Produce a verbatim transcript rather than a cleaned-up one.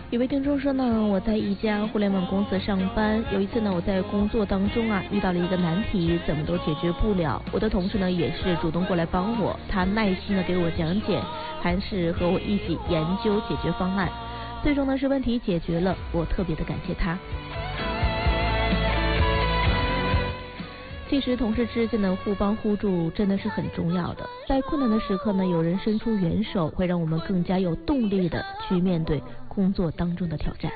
有位听众说呢，我在一家互联网公司上班，有一次呢，我在工作当中啊遇到了一个难题，怎么都解决不了。我的同事呢也是主动过来帮我，他耐心的给我讲解，还是和我一起研究解决方案。最终呢是问题解决了，我特别的感谢他。其实同事之间的互帮互助真的是很重要的，在困难的时刻呢，有人伸出援手，会让我们更加有动力的去面对工作当中的挑战。